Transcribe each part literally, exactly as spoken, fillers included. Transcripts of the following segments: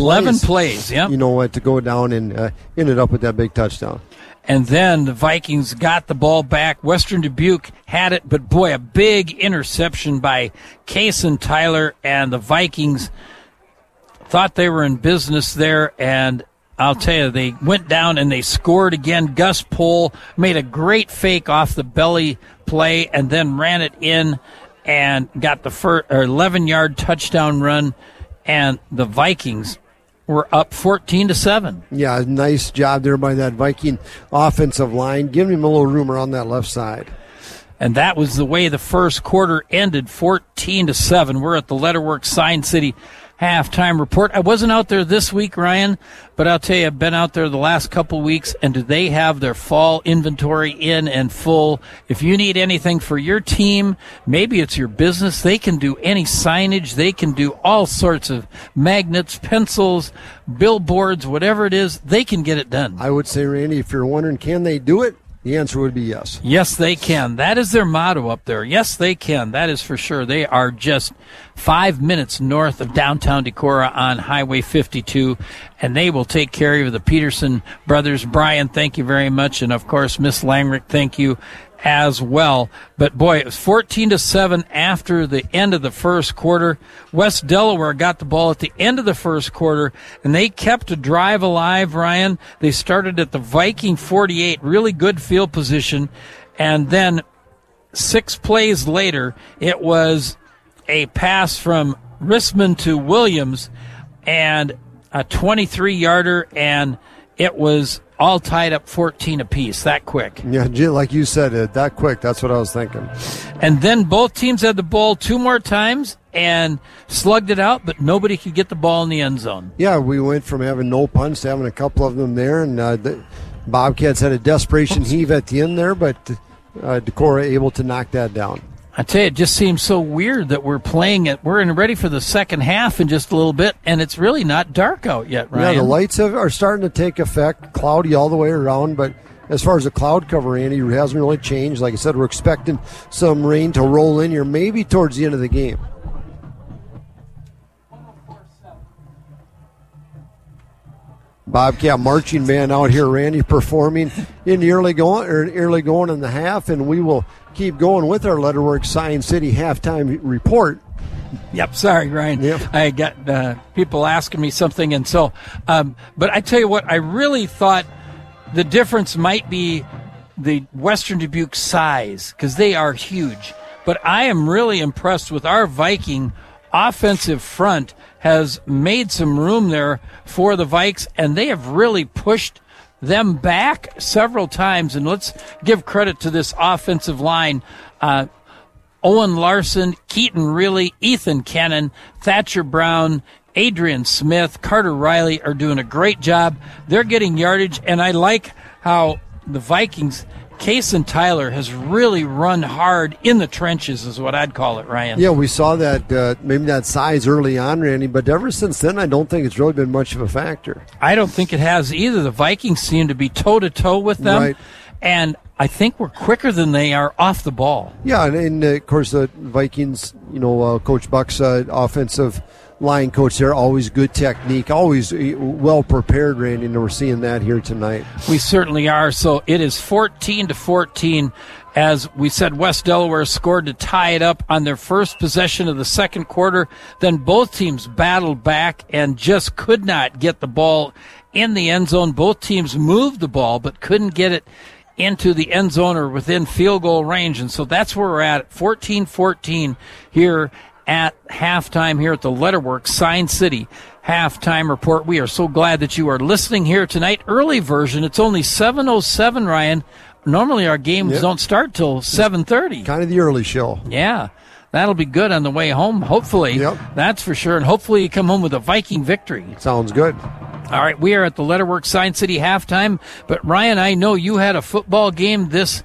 eleven plays, plays yep. you know what, to go down and uh, ended up with that big touchdown. And then the Vikings got the ball back. Western Dubuque had it, but boy, a big interception by Kason Tyler, and the Vikings thought they were in business there, and I'll tell you, they went down and they scored again. Gus Pohl made a great fake off the belly play and then ran it in and got the first eleven-yard touchdown run, and the Vikings were up fourteen to seven. Yeah, nice job there by that Viking offensive line, giving him a little room around that left side. And that was the way the first quarter ended, fourteen to seven. We're at the Letterworks Sign City halftime report. I wasn't out there this week, Ryan, but I'll tell you, I've been out there the last couple weeks, and do they have their fall inventory in and full? If you need anything for your team, maybe it's your business, they can do any signage. They can do all sorts of magnets, pencils, billboards, whatever it is, they can get it done. I would say, Randy, if you're wondering, can they do it? The answer would be yes. Yes, they can. That is their motto up there. Yes, they can. That is for sure. They are just five minutes north of downtown Decorah on Highway fifty-two, and they will take care of the Peterson brothers. Brian, thank you very much, and of course, Miss Langrick, thank you as well. But boy, it was fourteen to seven after the end of the first quarter. West Delaware got the ball at the end of the first quarter, and they kept a drive alive, Ryan. They started at the Viking forty-eight, really good field position, and then six plays later, it was a pass from Rissman to Williams, and a twenty-three-yarder, and it was all tied up fourteen apiece, that quick. Yeah, like you said, uh, that quick. That's what I was thinking. And then both teams had the ball two more times and slugged it out, but nobody could get the ball in the end zone. Yeah, we went from having no punts to having a couple of them there, and uh, the Bobcats had a desperation Oops. heave at the end there, but uh, Decorah able to knock that down. I tell you, it just seems so weird that we're playing it. We're in ready for the second half in just a little bit, and it's really not dark out yet, Ryan. Yeah, the lights have, are starting to take effect, cloudy all the way around, but as far as the cloud cover, Andy, it hasn't really changed. Like I said, we're expecting some rain to roll in here maybe towards the end of the game. Bobcat marching band out here, Randy, performing in the early going or early going in the half, and we will keep going with our Letterworks Sign City halftime report. Yep, sorry, Ryan. Yep. I got uh, people asking me something, and so, um, but I tell you what, I really thought the difference might be the Western Dubuque size, because they are huge. But I am really impressed with our Viking offensive front. Has made some room there for the Vikes, and they have really pushed them back several times. And let's give credit to this offensive line. Uh, Owen Larson, Keaton Reilly, Ethan Kennan, Thatcher Brown, Adrian Smith, Carter Riley are doing a great job. They're getting yardage, and I like how the Vikings, Kason Tyler, has really run hard in the trenches is what I'd call it, Ryan. Yeah, we saw that, uh, maybe that size early on, Randy, but ever since then I don't think it's really been much of a factor. I don't think it has either. The Vikings seem to be toe-to-toe with them, right. And I think we're quicker than they are off the ball. Yeah, and, and uh, of course the Vikings, you know, uh, Coach Buck's uh, offensive line coach there, always good technique, always well prepared, Randy, and we're seeing that here tonight. We certainly are. So it is fourteen to fourteen. As we said, West Delaware scored to tie it up on their first possession of the second quarter. Then both teams battled back and just could not get the ball in the end zone. Both teams moved the ball but couldn't get it into the end zone or within field goal range. And so that's where we're at, fourteen fourteen here at halftime here at the Letterworks Sign City halftime report. We are so glad that you are listening here tonight. Early version, it's only seven oh seven, Ryan. Normally our games yep. don't start till seven thirty. Kind of the early show. Yeah, that'll be good on the way home, hopefully. Yep. That's for sure. And hopefully you come home with a Viking victory. Sounds good. All right, we are at the Letterworks Sign City halftime. But, Ryan, I know you had a football game this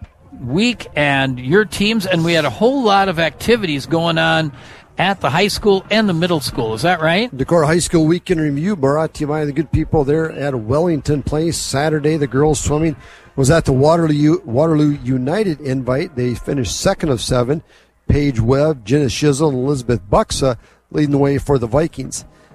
week and your teams, and we had a whole lot of activities going on at the high school and the middle school. Is that right? Decorah High School Weekend Review brought to you by the good people there at Wellington Place. Saturday, the girls swimming was at the Waterloo, Waterloo United invite. They finished second of seven. Paige Webb, Jenna Shizzle, and Elizabeth Buxa leading the way for the Vikings.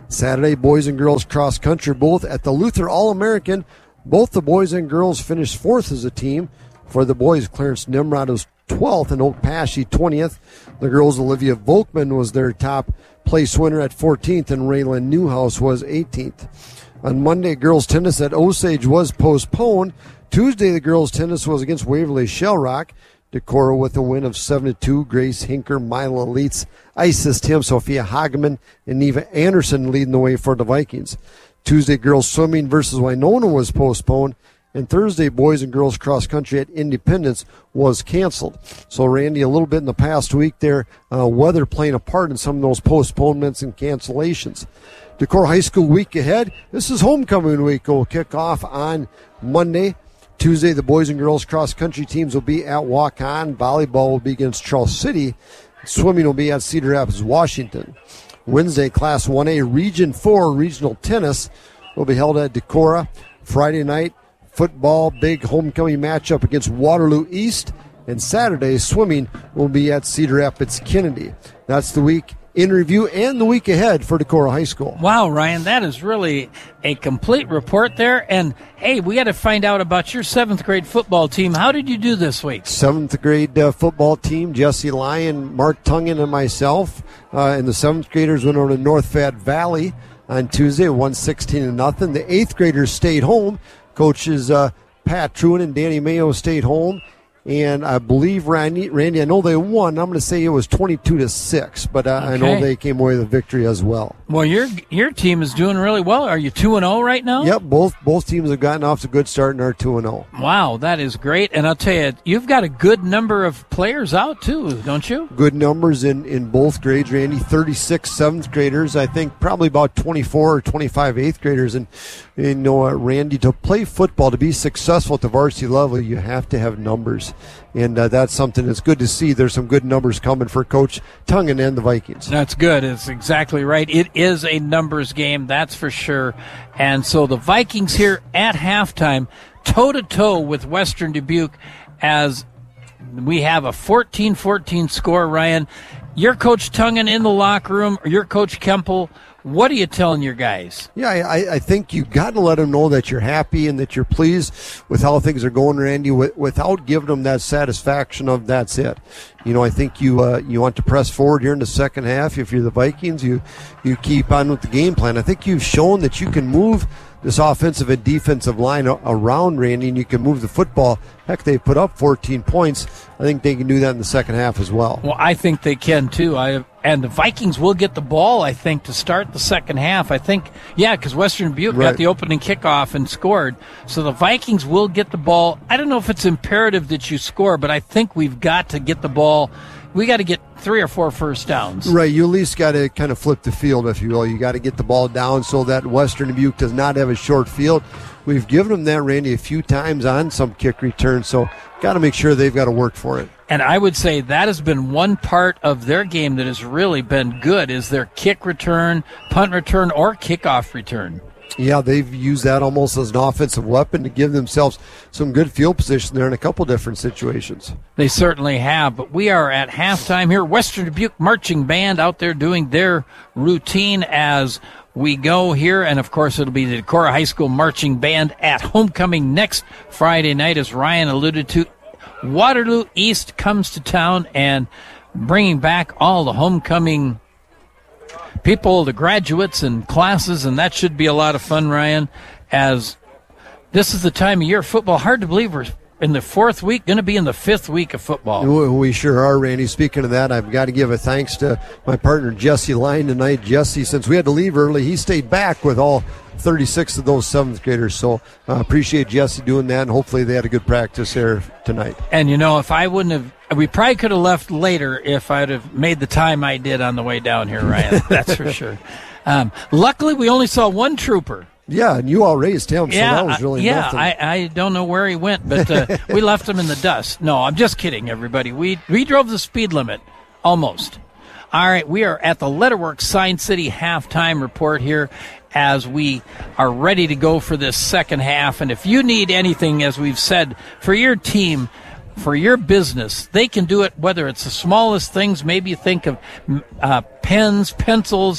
Saturday, boys and girls cross country, both at the Luther All-American. Both the boys and girls finished fourth as a team. For the boys, Clarence Nimrod was twelfth and Oak Pashy twentieth. The girls, Olivia Volkman was their top place winner at fourteenth, and Raylan Newhouse was eighteenth. On Monday, girls tennis at Osage was postponed. Tuesday, the girls tennis was against Waverly Shell Rock. Decorah with a win of seven to two. Grace Hinker, Mila Leitz, Isis Tim, Sophia Hageman, and Neva Anderson leading the way for the Vikings. Tuesday, girls swimming versus Winona was postponed. And Thursday, boys and girls cross country at Independence was canceled. So, Randy, a little bit in the past week there, uh, weather playing a part in some of those postponements and cancellations. Decorah High School week ahead. This is homecoming week. We'll kick off on Monday. Tuesday, the boys and girls cross country teams will be at Waukon. Volleyball will be against Charles City. Swimming will be at Cedar Rapids, Washington. Wednesday, Class one A Region four regional tennis will be held at Decorah. Friday night, football, big homecoming matchup against Waterloo East. And Saturday, swimming will be at Cedar Rapids, Kennedy. That's the week in review and the week ahead for Decorah High School. Wow, Ryan, that is really a complete report there. And, hey, we got to find out about your seventh grade football team. How did you do this week? Seventh grade uh, football team, Jesse Lyon, Mark Tungen, and myself. Uh, and the seventh graders went over to North Fayette Valley on Tuesday, won sixteen to nothing. The eighth graders stayed home. Coaches uh, Pat Truin and Danny Mayo stayed home. And I believe, Randy, Randy, I know they won. I'm going to say it was twenty-two to six, but uh, okay. I know they came away with a victory as well. Well, your your team is doing really well. Are you two and oh right now? Yep, both both teams have gotten off to a good start and are two and oh. Wow, that is great. And I'll tell you, you've got a good number of players out, too, don't you? Good numbers in, in both grades, Randy. thirty-six seventh graders, I think probably about twenty-four or twenty-five eighth graders. And, you know, uh, Randy, to play football, to be successful at the varsity level, you have to have numbers. And uh, that's something that's good to see. There's some good numbers coming for Coach Tungen and the Vikings. That's good. It's exactly right. It is a numbers game, that's for sure. And so the Vikings here at halftime, toe-to-toe with Western Dubuque, as we have a fourteen fourteen score, Ryan. Your Coach Tungen in the locker room, or your Coach Kempel, what are you telling your guys? Yeah, I, I think you got to let them know that you're happy and that you're pleased with how things are going, Randy, without giving them that satisfaction of that's it. You know, I think you uh, you want to press forward here in the second half. If you're the Vikings, you you keep on with the game plan. I think you've shown that you can move this offensive and defensive line around, Randy, and you can move the football. Heck, they put up fourteen points. I think they can do that in the second half as well. Well, I think they can, too. I And the Vikings will get the ball, I think, to start the second half. I think, yeah, because Western Dubuque right. got the opening kickoff and scored. So the Vikings will get the ball. I don't know if it's imperative that you score, but I think we've got to get the ball. We got to get three or four first downs. Right, you at least got to kind of flip the field, if you will. You got to get the ball down so that Western Dubuque does not have a short field. We've given them that, Randy, a few times on some kick returns, so got to make sure they've got to work for it. And I would say that has been one part of their game that has really been good, is their kick return, punt return, or kickoff return. Yeah, they've used that almost as an offensive weapon to give themselves some good field position there in a couple different situations. They certainly have, but we are at halftime here. Western Dubuque Marching Band out there doing their routine as we go here, and of course it'll be the Decorah High School Marching Band at homecoming next Friday night, as Ryan alluded to. Waterloo East comes to town and bringing back all the homecoming people, the graduates and classes, and that should be a lot of fun, Ryan, as this is the time of year football. Hard to believe we're in the fourth week, going to be in the fifth week of football. We sure are, Randy. Speaking of that, I've got to give a thanks to my partner, Jesse Lyon, tonight. Jesse, since we had to leave early, he stayed back with all thirty-six of those seventh graders. So I uh, appreciate Jesse doing that, and hopefully they had a good practice there tonight. And, you know, if I wouldn't have, we probably could have left later if I'd have made the time I did on the way down here, Ryan. That's for sure. Um, luckily, we only saw one trooper. Yeah, and you all raised him, so yeah, that was really yeah, nothing. Yeah, I, I don't know where he went, but uh, we left him in the dust. No, I'm just kidding, everybody. We we drove the speed limit, almost. All right, we are at the Letterworks Sign City halftime report here as we are ready to go for this second half. And if you need anything, as we've said, for your team, for your business, they can do it, whether it's the smallest things. Maybe you think of uh, pens, pencils,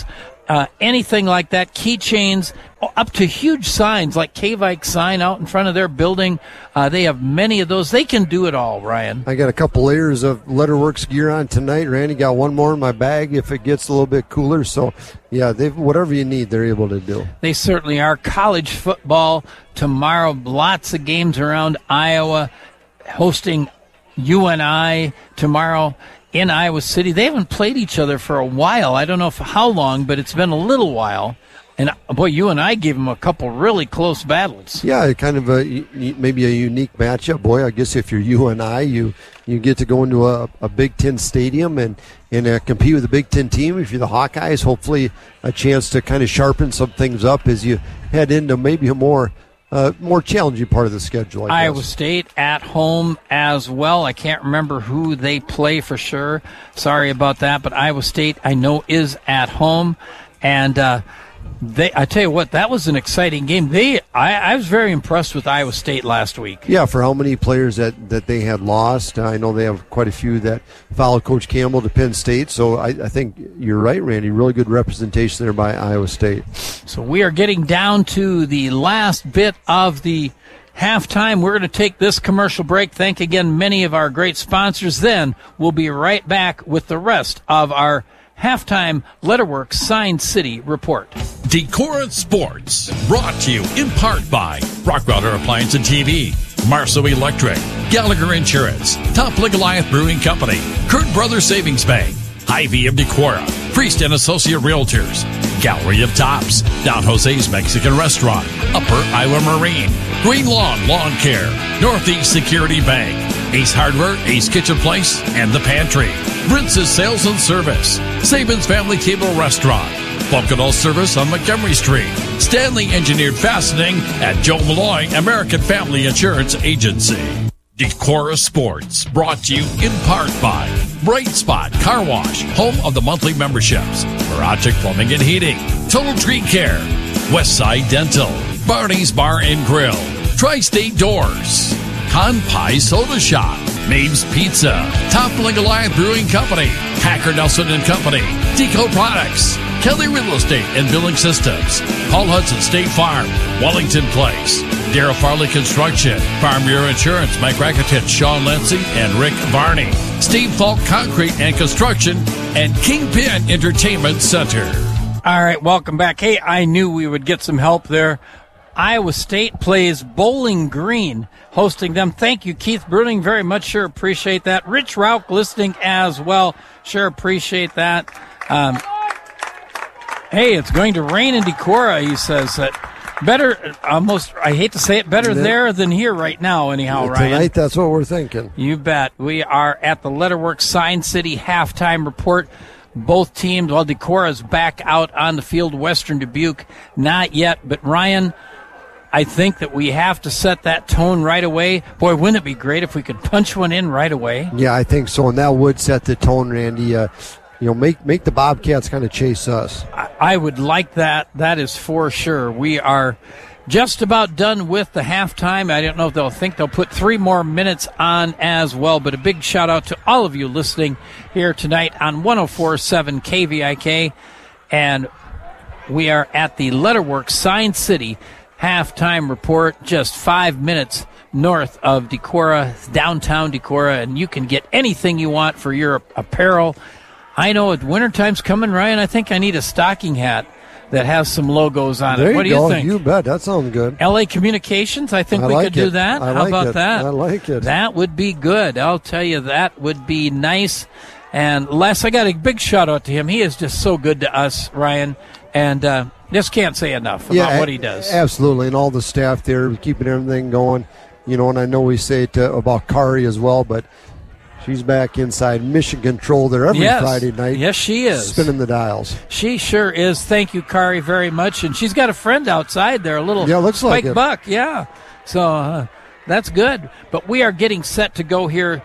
uh, anything like that, keychains, up to huge signs like K-Vike sign out in front of their building. Uh, they have many of those. They can do it all, Ryan. I got a couple layers of Letterworks gear on tonight. Randy got one more in my bag if it gets a little bit cooler. So, yeah, they've whatever you need, they're able to do. They certainly are. College football tomorrow, lots of games around Iowa, hosting U N I tomorrow in Iowa City. They haven't played each other for a while. I don't know for how long, but it's been a little while. And, boy, you and I gave them a couple really close battles. Yeah, kind of a maybe a unique matchup. Boy, I guess if you're U N I, you you get to go into a, a Big Ten stadium and, and uh, compete with a Big Ten team. If you're the Hawkeyes, hopefully a chance to kind of sharpen some things up as you head into maybe a more uh, more challenging part of the schedule, I Iowa guess. State at home as well. I can't remember who they play for sure. Sorry about that, but Iowa State I know is at home. And uh They, I tell you what, that was an exciting game. They, I, I was very impressed with Iowa State last week. Yeah, for how many players that, that they had lost. I know they have quite a few that followed Coach Campbell to Penn State. So I, I think you're right, Randy. Really good representation there by Iowa State. So we are getting down to the last bit of the halftime. We're going to take this commercial break. Thank again many of our great sponsors. Then we'll be right back with the rest of our halftime Letterworks Sign City report. Decorah Sports, brought to you in part by Rockwater Appliance and T V, Marceau Electric, Gallagher Insurance, Top Lake Goliath Brewing Company, Kurt Brothers Savings Bank, Hy-Vee of Decorah, Priest and Associate Realtors, Gallery of Tops, Don Jose's Mexican Restaurant, Upper Iowa Marine, Green Lawn Lawn Care, Northeast Security Bank, Ace Hardware, Ace Kitchen Place, and The Pantry, Prince's Sales and Service, Saban's Family Cable Restaurant, Funkenall Service on Montgomery Street, Stanley Engineered Fastening at Joe Malloy American Family Insurance Agency. Decorah Sports, brought to you in part by Bright Spot Car Wash, home of the monthly memberships, Mirage Plumbing and Heating, Total Tree Care, Westside Dental, Barney's Bar and Grill, Tri-State Doors, Con Pie Soda Shop, Mabe's Pizza, Top Lake Goliath Brewing Company, Hacker Nelson and Company, Deco Products, Kelly Real Estate and Billing Systems, Paul Hudson State Farm, Wellington Place, Darrell Farley Construction, Farm Bureau Insurance, Mike Raketich, Sean Lansing, and Rick Varney, Steve Falk Concrete and Construction, and Kingpin Entertainment Center. All right, welcome back. Hey, I knew we would get some help there. Iowa State plays Bowling Green, hosting them. Thank you, Keith Bruning, very much. Sure appreciate that. Rich Rauch listening as well. Sure appreciate that. Um, hey, it's going to rain in Decorah, he says. That better, almost, I hate to say it, better yeah. there than here right now, anyhow, yeah, Ryan. Tonight, that's what we're thinking. You bet. We are at the Letterworks Sign City halftime report. Both teams, well, Decorah's back out on the field. Western Dubuque, not yet. But, Ryan, I think that we have to set that tone right away. Boy, wouldn't it be great if we could punch one in right away? Yeah, I think so, and that would set the tone, Randy. Uh, you know, make make the Bobcats kind of chase us. I, I would like that. That is for sure. We are just about done with the halftime. I don't know if they'll think they'll put three more minutes on as well, but a big shout-out to all of you listening here tonight on one oh four point seven K V I K, and we are at the Letterworks Sign City halftime report, just five minutes north of Decorah, downtown Decorah, and you can get anything you want for your apparel. I know it, wintertime's coming, Ryan. I think I need a stocking hat that has some logos on there it. What do go. you think? You bet. That sounds good. L A Communications, I think I we like could do it. that. I How like about it. that? I like it. That would be good. I'll tell you, that would be nice. And Les, I got a big shout out to him. He is just so good to us, Ryan, and uh, just can't say enough about yeah, what he does. Absolutely, and all the staff there keeping everything going. You know, and I know we say it uh, about Kari as well, but she's back inside mission control there every yes. Friday night. Yes, she is. Spinning the dials. She sure is. Thank you, Kari, very much. And she's got a friend outside there, a little yeah, looks Spike like it. Buck. Yeah. So uh, that's good. But we are getting set to go here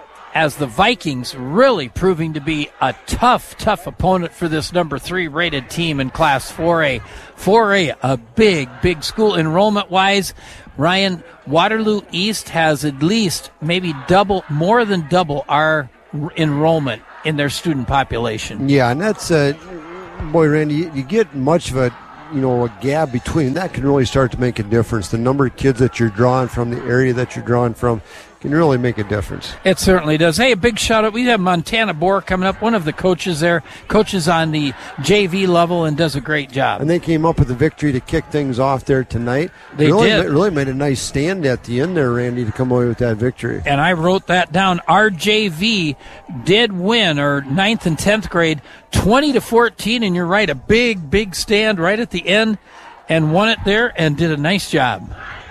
as the Vikings really proving to be a tough, tough opponent for this number three rated team in Class four A. four A, a big, big school enrollment-wise. Ryan, Waterloo East has at least maybe double, more than double our r- enrollment in their student population. Yeah, and that's uh, boy, Randy, you, you get much of a, you know, a gap between. That can really start to make a difference. The number of kids that you're drawing from, the area that you're drawing from, can really make a difference. It certainly does. Hey, a big shout out. We have Montana Bohr coming up, one of the coaches there, coaches on the J V level, and does a great job. And they came up with a victory to kick things off there tonight. They really, did. Really made a nice stand at the end there, Randy, to come away with that victory. And I wrote that down. Our J V did win, or ninth and tenth grade, twenty to fourteen, and you're right, a big, big stand right at the end, and won it there and did a nice job.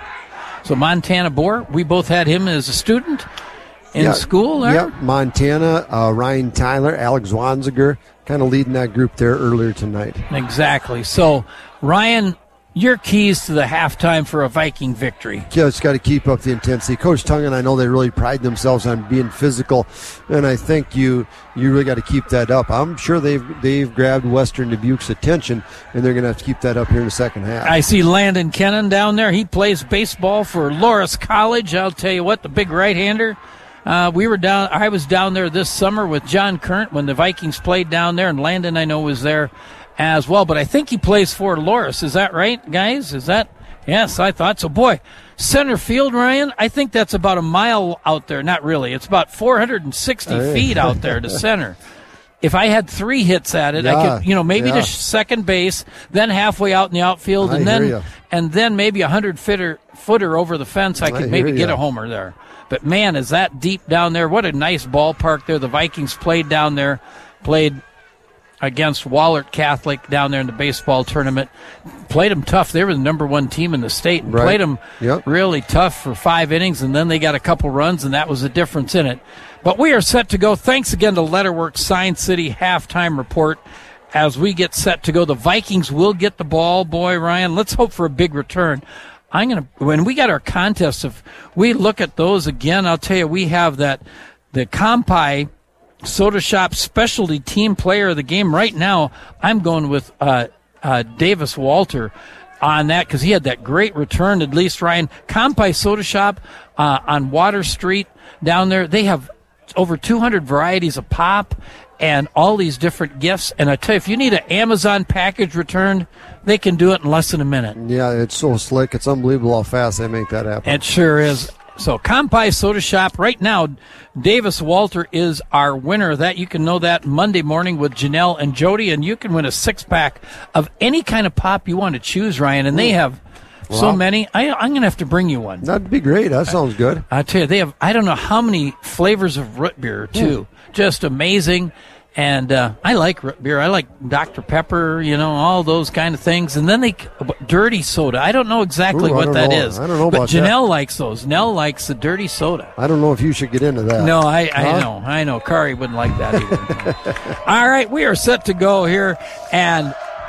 So Montana Bohr, we both had him as a student in yeah, school there. Yeah, Montana, uh, Ryan Tyler, Alex Wanziger, kind of leading that group there earlier tonight. Exactly. So, Ryan, your keys to the halftime for a Viking victory. Just got to keep up the intensity. Coach Tongan, I know they really pride themselves on being physical, and I think you you really got to keep that up. I'm sure they've they've grabbed Western Dubuque's attention, and they're going to have to keep that up here in the second half. I see Landon Kennan down there. He plays baseball for Loras College. I'll tell you what, the big right-hander. Uh, we were down. I was down there this summer with John Current when the Vikings played down there, and Landon, I know, was there as well. But I think he plays for Loras. Is that right, guys? Is that? Yes, I thought so. Boy, center field, Ryan, I think that's about a mile out there. Not really. It's about four hundred sixty hey. feet out there to center. If I had three hits at it, yeah, I could, you know, maybe yeah. to second base, then halfway out in the outfield, I and then hear ya. and then maybe a hundred footer footer over the fence. I could I maybe hear get ya. a homer there. But man, is that deep down there? What a nice ballpark there. The Vikings played down there, played against Wahlert Catholic down there in the baseball tournament. Played them tough. They were the number one team in the state, and Right. played them Yep. really tough for five innings, and then they got a couple runs, and that was the difference in it. But we are set to go. Thanks again to Letterworks Sign City halftime report. As we get set to go, the Vikings will get the ball. Boy, Ryan, let's hope for a big return. I'm gonna when we got our contest, if we look at those again, I'll tell you we have that the Compai Soda Shop Specialty Team Player of the Game right now. I'm going with uh, uh, Davis Walter on that because he had that great return. At least Ryan, Compai Soda Shop uh, on Water Street down there. They have over two hundred varieties of pop and all these different gifts. And I tell you, if you need an Amazon package returned, they can do it in less than a minute. Yeah, it's so slick. It's unbelievable how fast they make that happen. It sure is. So Compai Soda Shop right now, Davis Walter is our winner of that. You can know that Monday morning with Janelle and Jody, and you can win a six-pack of any kind of pop you want to choose, Ryan. And they have so Wow. many. I, I'm going to have to bring you one. That'd be great. That sounds good. I tell you, they have, I don't know how many flavors of root beer, too. Just amazing. And uh, I like root beer. I like Doctor Pepper, you know, all those kind of things. And then they, dirty soda. I don't know exactly Ooh, I what don't that know. is. I don't know but about Janelle that. likes those. Nell likes the dirty soda. I don't know if you should get into that. No, I, I Huh? know. I know. Kari wouldn't like that either. All right, we are set to go here. And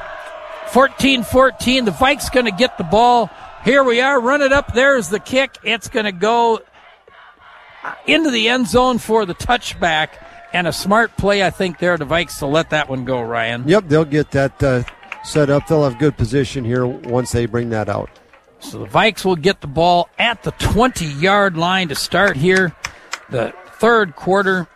fourteen fourteen, the Vikes going to get the ball. Here we are. Run it up. There's the kick. It's going to go into the end zone for the touchback. And a smart play, I think, there to Vikes to let that one go, Ryan. Yep, they'll get that uh, set up. They'll have good position here once they bring that out. So the Vikes will get the ball at the twenty-yard line to start here the third quarter.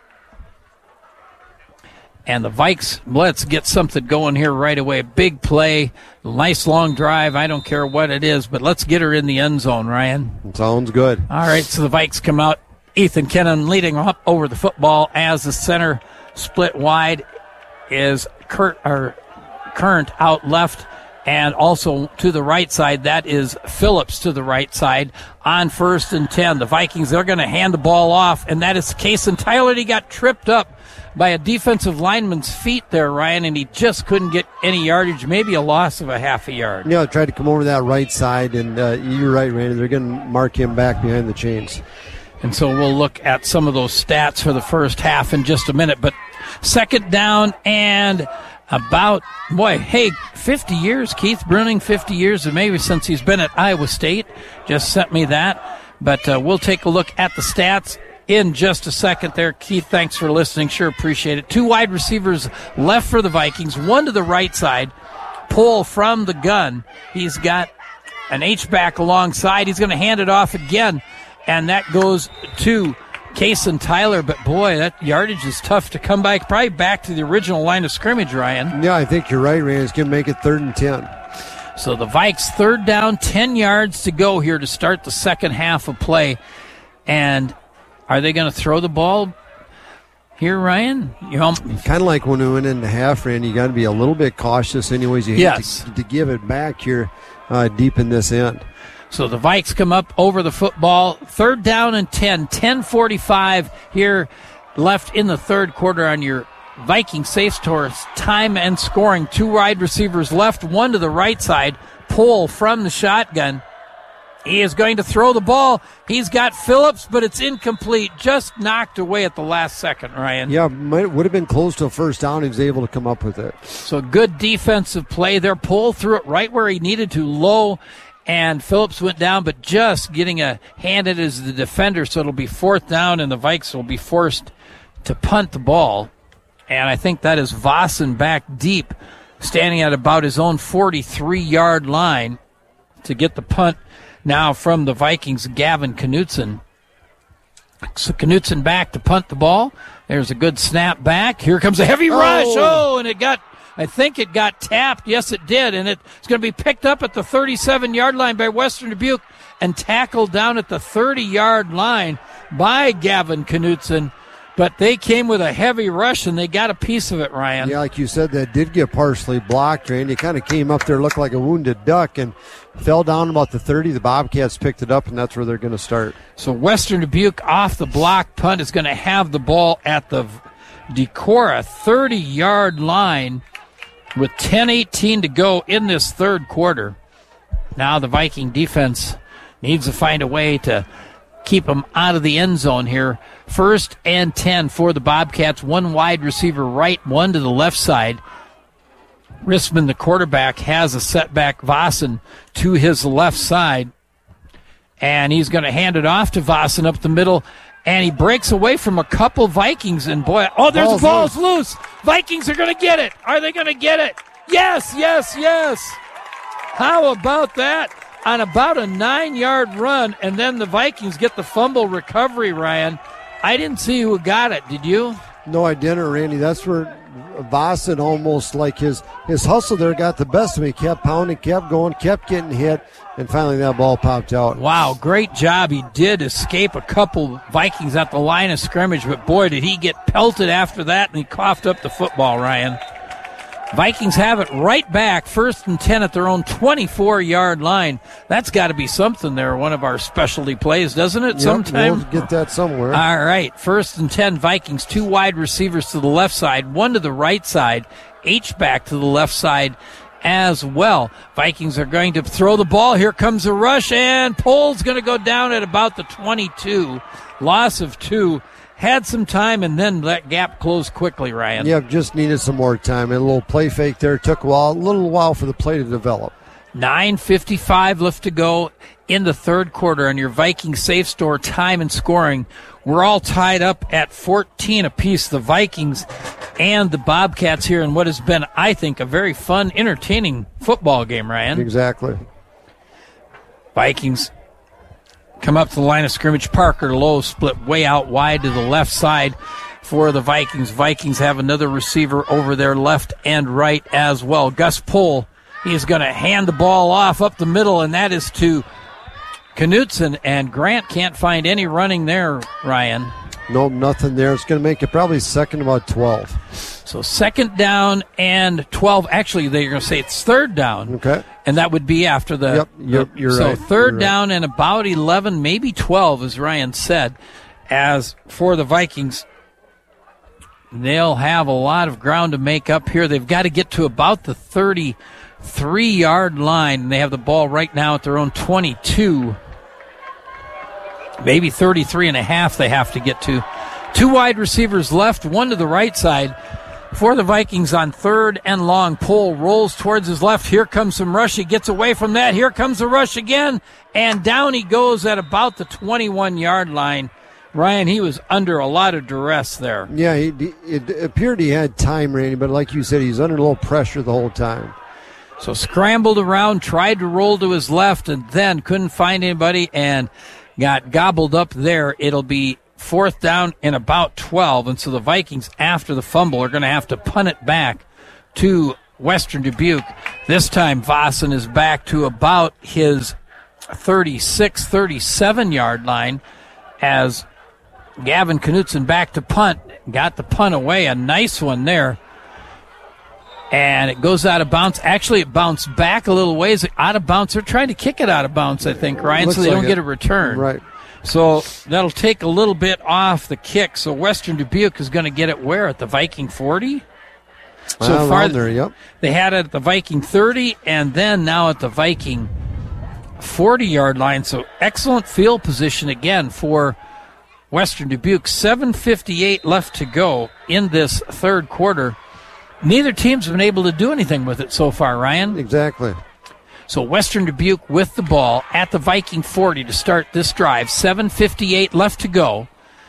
And the Vikes, let's get something going here right away. Big play, nice long drive. I don't care what it is, but let's get her in the end zone, Ryan. Sounds good. All right, so the Vikes come out. Ethan Kennan leading up over the football as the center split wide is Kurt or Current out left, and also to the right side, that is Phillips to the right side on first and ten. The Vikings, they're going to hand the ball off, and that is the case. And Tyler, he got tripped up by a defensive lineman's feet there, Ryan, and he just couldn't get any yardage, maybe a loss of a half a yard. Yeah, tried to come over that right side, and uh, you're right, Randy. They're going to mark him back behind the chains. And so we'll look at some of those stats for the first half in just a minute. But second down and about, boy, hey, fifty years, Keith Bruning, fifty years, and maybe since he's been at Iowa State, just sent me that. But uh, we'll take a look at the stats in just a second there. Keith, thanks for listening. Sure appreciate it. Two wide receivers left for the Vikings, one to the right side. Pull from the gun. He's got an H-back alongside. He's going to hand it off again. And that goes to Case and Tyler, but boy, that yardage is tough to come by. Probably back to the original line of scrimmage, Ryan. Yeah, I think you're right, Ryan. It's going to make it third and ten. So the Vikes third down, ten yards to go here to start the second half of play. And are they going to throw the ball here, Ryan? You know, kind of like when we went into half, Randy, you got to be a little bit cautious anyways. You hate yes. to, to give it back here uh, deep in this end. So the Vikes come up over the football. Third down and ten. ten forty-five here left in the third quarter on your Viking Safe Stores time and scoring. Two wide receivers left, one to the right side. Pull from the shotgun. He is going to throw the ball. He's got Phillips, but it's incomplete. Just knocked away at the last second, Ryan. Yeah, might, would have been close to a first down. He was able to come up with it. So good defensive play there. Pull threw it right where he needed to, low, and Phillips went down, but just getting a hand at as the defender, so it'll be fourth down, and the Vikes will be forced to punt the ball. And I think that is Vossen back deep, standing at about his own forty-three-yard line to get the punt now from the Vikings, Gavin Knutson. So Knutson back to punt the ball. There's a good snap back. Here comes a heavy rush. Oh, oh and it got, I think it got tapped. Yes, it did. And it's going to be picked up at the thirty-seven-yard line by Western Dubuque and tackled down at the thirty-yard line by Gavin Knutson. But they came with a heavy rush, and they got a piece of it, Ryan. Yeah, like you said, that did get partially blocked, and he kind of came up there, looked like a wounded duck, and fell down about the thirty. The Bobcats picked it up, and that's where they're going to start. So Western Dubuque off the block punt is going to have the ball at the Decorah thirty-yard line with ten eighteen to go in this third quarter. Now the Viking defense needs to find a way to keep them out of the end zone here. First and ten for the Bobcats. One wide receiver right, one to the left side. Risman, the quarterback, has a setback. Vossen to his left side. And he's going to hand it off to Vossen up the middle. And he breaks away from a couple Vikings. And boy, oh, there's the ball's loose. Vikings are going to get it. Are they going to get it? Yes, yes, yes. How about that? On about a nine-yard run, and then the Vikings get the fumble recovery, Ryan. I didn't see who got it. Did you? No, I didn't, Randy. That's where Vossen almost like his, his hustle there got the best of him. He kept pounding, kept going, kept getting hit, and finally that ball popped out. Wow, great job. He did escape a couple Vikings at the line of scrimmage, but boy, did he get pelted after that, and he coughed up the football, Ryan. Vikings have it right back, first and ten at their own twenty-four-yard line. That's got to be something there, one of our specialty plays, doesn't it, yep, sometime? We'll get that somewhere. All right, first and ten, Vikings, two wide receivers to the left side, one to the right side, H-back to the left side as well. Vikings are going to throw the ball. Here comes a rush, and Pohl's going to go down at about the twenty-two. Loss of two. Had some time, and then that gap closed quickly, Ryan. Yeah, just needed some more time. And a little play fake there. Took a, while, a little while for the play to develop. nine fifty-five left to go in the third quarter on your Viking Safe Store time and scoring. We're all tied up at fourteen apiece, the Vikings and the Bobcats here in what has been, I think, a very fun, entertaining football game, Ryan. Exactly. Vikings come up to the line of scrimmage. Parker Lowe split way out wide to the left side for the Vikings. Vikings have another receiver over their left and right as well. Gus Pohl, he is going to hand the ball off up the middle, and that is to Knutson, and Grant can't find any running there, Ryan. Nope, nothing there. It's going to make it probably second about twelve. So second down and twelve. Actually, they're going to say it's third down. Okay. And that would be after the. Yep, you're, you're so right. So third you're down right. and about eleven, maybe twelve, as Ryan said. As for the Vikings, they'll have a lot of ground to make up here. They've got to get to about the thirty-three-yard line, and they have the ball right now at their own twenty-two. Maybe thirty-three and a half they have to get to. Two wide receivers left, one to the right side. For the Vikings on third and long. Pohl rolls towards his left. Here comes some rush. He gets away from that. Here comes the rush again. And down he goes at about the twenty-one-yard line. Ryan, he was under a lot of duress there. Yeah, he, it appeared he had time, Randy, but like you said, he's under a little pressure the whole time. So scrambled around, tried to roll to his left, and then couldn't find anybody and got gobbled up there. It'll be fourth down and about twelve, and so the Vikings, after the fumble, are going to have to punt it back to Western Dubuque. This time, Vossen is back to about his thirty-six, thirty-seven yard line as Gavin Knutson back to punt. Got the punt away, a nice one there. And it goes out of bounds. Actually, it bounced back a little ways out of bounds. They're trying to kick it out of bounds, I think, Ryan, Looks so they like don't it. get a return. Right. So that'll take a little bit off the kick. So Western Dubuque is going to get it where? At the Viking forty? So Uh, far, around there, yep. they had it at the Viking thirty, and then now at the Viking forty-yard line. So excellent field position again for Western Dubuque. seven fifty-eight left to go in this third quarter. Neither team's been able to do anything with it so far, Ryan. Exactly. So Western Dubuque with the ball at the Viking forty to start this drive. seven fifty-eight left to go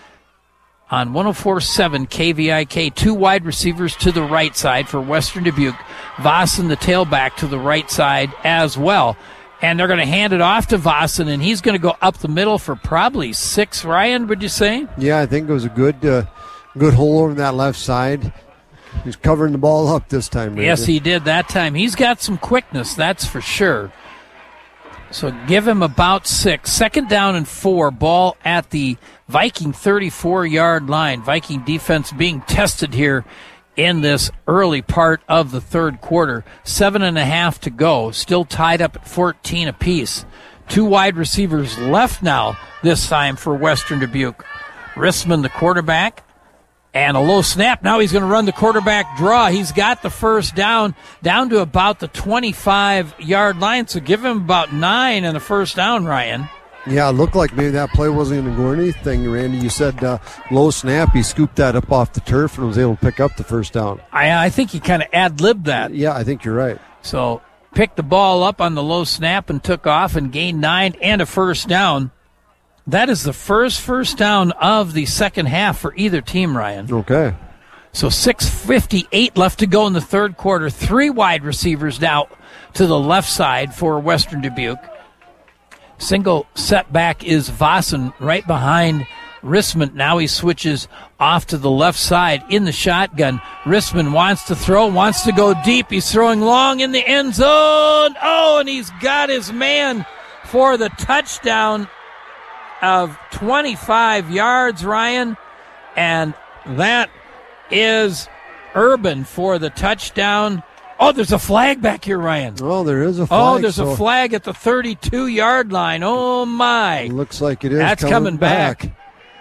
on one oh four point seven K V I K. Two wide receivers to the right side for Western Dubuque. Vossen, the tailback, to the right side as well. And they're going to hand it off to Vossen, and he's going to go up the middle for probably six, Ryan, would you say? Yeah, I think it was a good uh, good hole over that left side. He's covering the ball up this time, Randy. Yes, he did that time. He's got some quickness, that's for sure. So give him about six. Second down and four. Ball at the Viking thirty-four-yard line. Viking defense being tested here in this early part of the third quarter. Seven and a half to go. Still tied up at fourteen apiece. Two wide receivers left now this time for Western Dubuque. Rissman, the quarterback. And a low snap. Now he's going to run the quarterback draw. He's got the first down, down to about the twenty-five-yard line. So give him about nine and a first down, Ryan. Yeah, it looked like maybe that play wasn't going to go anything, Randy. You said uh, low snap. He scooped that up off the turf and was able to pick up the first down. I, I think he kind of ad-libbed that. Yeah, I think you're right. So picked the ball up on the low snap and took off and gained nine and a first down. That is the first first down of the second half for either team, Ryan. Okay. So six fifty-eight left to go in the third quarter. Three wide receivers now to the left side for Western Dubuque. Single setback is Vossen right behind Rissman. Now he switches off to the left side in the shotgun. Rissman wants to throw, wants to go deep. He's throwing long in the end zone. Oh, and he's got his man for the touchdown of twenty-five yards, Ryan. And that is Urban for the touchdown. Oh, there's a flag back here, Ryan. Oh, there is a flag. Oh, there's so a flag at the thirty-two-yard line. Oh, my. Looks like it is That's coming, coming back. back.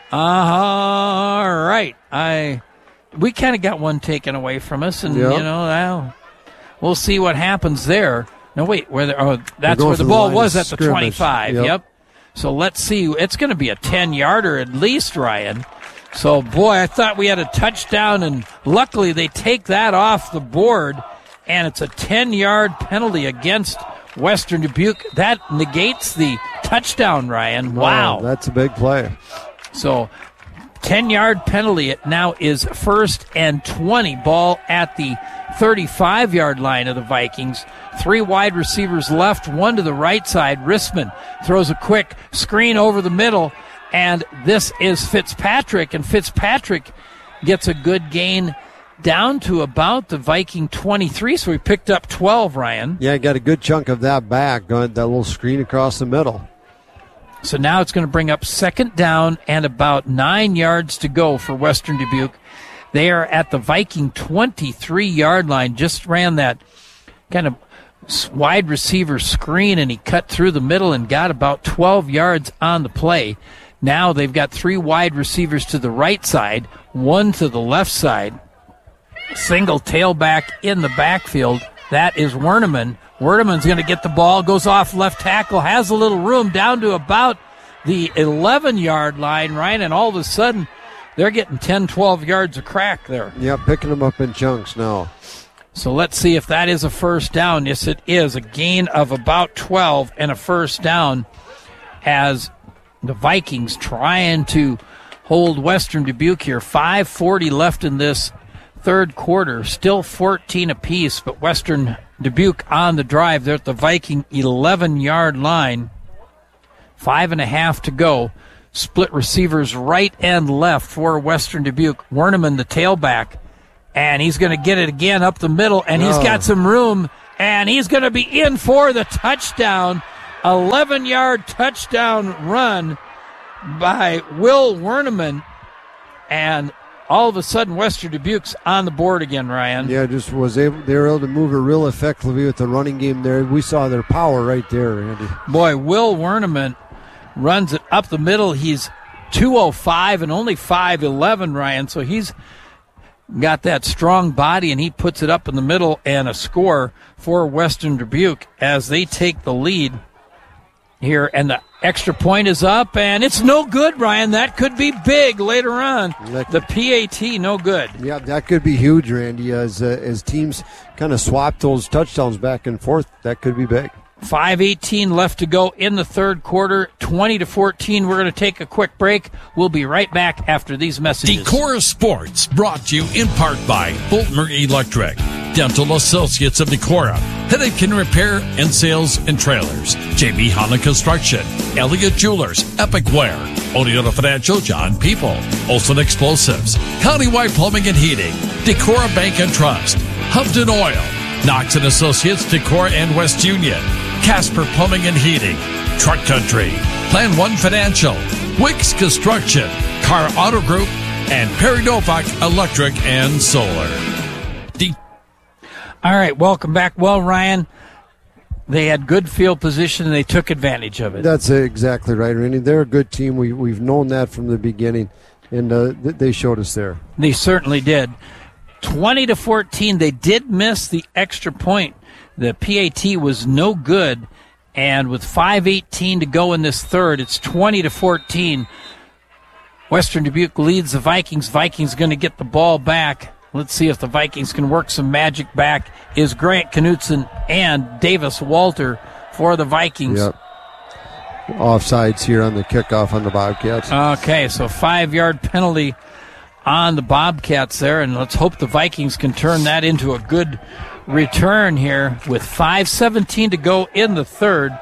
All right. I we kind of got one taken away from us, and Yep. you know, well, we'll see what happens there. No, wait, where the, oh, that's going where the for the ball line was of at the scrimmage. twenty-five. Yep. Yep. So let's see. It's going to be a ten-yarder at least, Ryan. So, boy, I thought we had a touchdown, and luckily they take that off the board, and it's a ten-yard penalty against Western Dubuque. That negates the touchdown, Ryan. Wow. That's a big play. So, ten-yard penalty. It now is first and twenty. Ball at the thirty-five-yard line of the Vikings. Three wide receivers left, one to the right side. Rissman throws a quick screen over the middle, and this is Fitzpatrick, and Fitzpatrick gets a good gain down to about the Viking twenty-three, so he picked up twelve, Ryan. Yeah, got a good chunk of that back, got that little screen across the middle. So now it's going to bring up second down and about nine yards to go for Western Dubuque. They are at the Viking twenty-three-yard line, just ran that kind of wide receiver screen, and he cut through the middle and got about twelve yards on the play. Now they've got three wide receivers to the right side, one to the left side. Single tailback in the backfield. That is Werneman. Werneman's going to get the ball, goes off left tackle, has a little room down to about the eleven-yard line, Ryan, and all of a sudden they're getting ten, twelve yards of crack there. Yeah, picking them up in chunks now. So let's see if that is a first down. Yes, it is. A gain of about twelve and a first down as the Vikings trying to hold Western Dubuque here. five forty left in this third quarter. Still fourteen apiece, but Western Dubuque on the drive. They're at the Viking eleven-yard line. Five and a half to go. split receivers right and left for Western Dubuque. Werneman, the tailback, and he's going to get it again up the middle, and he's Oh. got some room, and he's going to be in for the touchdown. eleven-yard touchdown run by Will Werneman, and all of a sudden Western Dubuque's on the board again, Ryan. Yeah, just was able. They were able to move it real effectively with the running game there. We saw their power right there, Andy. Boy, Will Werneman runs it up the middle. He's two oh five and only five eleven, Ryan, so he's got that strong body, and he puts it up in the middle, and a score for Western Dubuque as they take the lead here, and the extra point is up, and it's no good, Ryan. That could be big later on. The P A T, no good. Yeah, that could be huge, Randy, as uh, as teams kind of swap those touchdowns back and forth. That could be big. five eighteen left to go in the third quarter, twenty to fourteen. We're going to take a quick break. We'll be right back after these messages. Decorah Sports, brought to you in part by Boltmer Electric, Dental Associates of Decorah, Headache and Repair and Sales and Trailers, J B Hanna Construction, Elliott Jewelers, Epic Wear, Oneota Financial, John People, Olson Explosives, Countywide Plumbing and Heating, Decorah Bank and Trust, Hubden Oil, Knox and Associates, Decorah and West Union, Casper Plumbing and Heating, Truck Country, Plan One Financial, Wicks Construction, Car Auto Group, and Perry Novak Electric and Solar. De- All right, welcome back. Well, Ryan, they had good field position, and they took advantage of it. That's exactly right, Randy. They're a good team. We, we've known that from the beginning, and uh, th- they showed us there. They certainly did. twenty to fourteen, they did miss the extra point. The P A T was no good, and with five eighteen to go in this third, it's twenty to fourteen. Western Dubuque leads the Vikings. Vikings going to get the ball back. Let's see if the Vikings can work some magic back. Is Grant Knutson and Davis Walter for the Vikings. Yep. Offsides here on the kickoff on the Bobcats. Okay, so five-yard penalty on the Bobcats there, and let's hope the Vikings can turn that into a good return here with five seventeen to go in the third.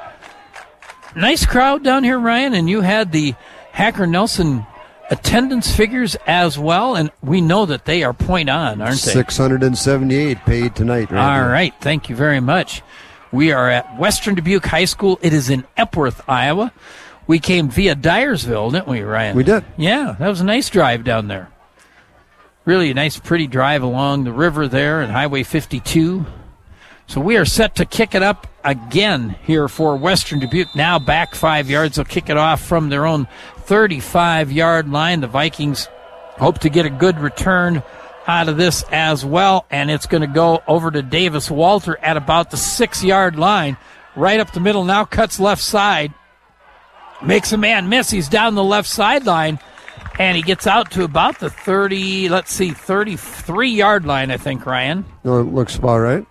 Nice crowd down here, Ryan, and you had the Hacker Nelson attendance figures as well, and we know that they are point on, aren't they? six hundred seventy-eight paid tonight. Randy. All right, thank you very much. We are at Western Dubuque High School. It is in Epworth, Iowa. We came via Dyersville, didn't we, Ryan? We did. Yeah, that was a nice drive down there. Really a nice, pretty drive along the river there and Highway fifty-two. So we are set to kick it up again here for Western Dubuque. Now back five yards. They'll kick it off from their own thirty-five-yard line. The Vikings hope to get a good return out of this as well, and it's going to go over to Davis Walter at about the six-yard line. Right up the middle, now cuts left side. Makes a man miss. He's down the left sideline. And he gets out to about the thirty, let's see, thirty-three-yard line, I think, Ryan. No, it looks about right.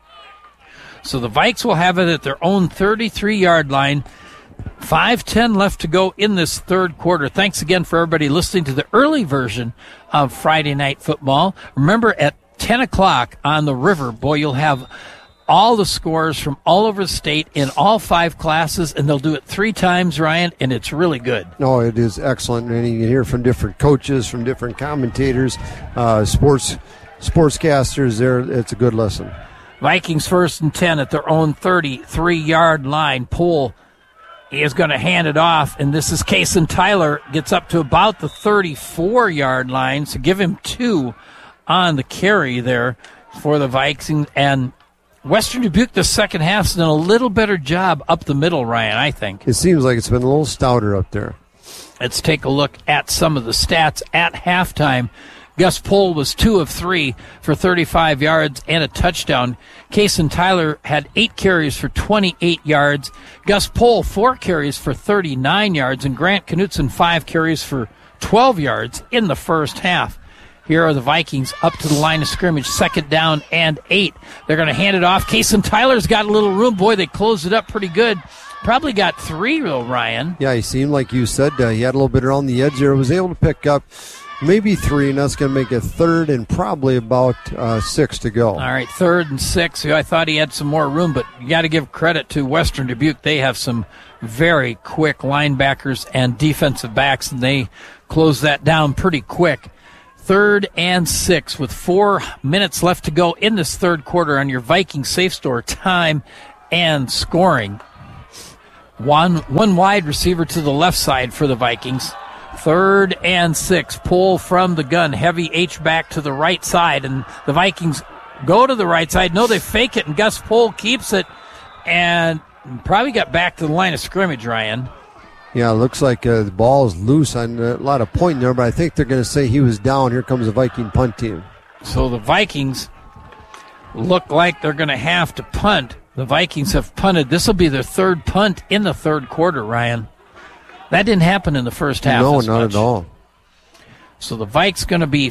So the Vikes will have it at their own thirty-three-yard line. five ten left to go in this third quarter. Thanks again for everybody listening to the early version of Friday Night Football. Remember, at ten o'clock on the river, boy, you'll have all the scores from all over the state in all five classes, and they'll do it three times, Ryan, and it's really good. No, it is excellent, and you can hear from different coaches, from different commentators, uh, sports sportscasters. There, it's a good listen. Vikings first and ten at their own thirty-three-yard line. Poole is going to hand it off, and this is Kason Tyler. Gets up to about the thirty-four-yard line, so give him two on the carry there for the Vikings. And Western Dubuque, the second half's done a little better job up the middle, Ryan, I think. It seems like it's been a little stouter up there. Let's take a look at some of the stats at halftime. Gus Pohl was two of three for thirty-five yards and a touchdown. Kason Tyler had eight carries for twenty-eight yards. Gus Pohl, four carries for thirty-nine yards. And Grant Knutson, five carries for twelve yards in the first half. Here are the Vikings up to the line of scrimmage, second down and eight. They're going to hand it off. Kason Tyler's got a little room. Boy, they closed it up pretty good Probably got three, though, Ryan. Yeah, he seemed like you said uh, he had a little bit around the edge there. Was able to pick up maybe three, and that's going to make it third and probably about uh, six to go. All right, third and six. I thought he had some more room, but you got to give credit to Western Dubuque. They have some very quick linebackers and defensive backs, and they close that down pretty quick. Third and six with four minutes left to go in this third quarter on your Viking Safe Store time and scoring. One, one wide receiver to the left side for the Vikings. Third and six. Pull from the gun. Heavy H-back to the right side, and the Vikings go to the right side. No, they fake it, and Gus Pohl keeps it and probably got back to the line of scrimmage, Ryan. Yeah, it looks like uh, the ball is loose on a lot of point there, but I think they're going to say he was down. Here comes the Viking punt team. So the Vikings look like they're going to have to punt. The Vikings have punted. This will be their third punt in the third quarter, Ryan. That didn't happen in the first half. No, as not much. at all. So the Vikes going to be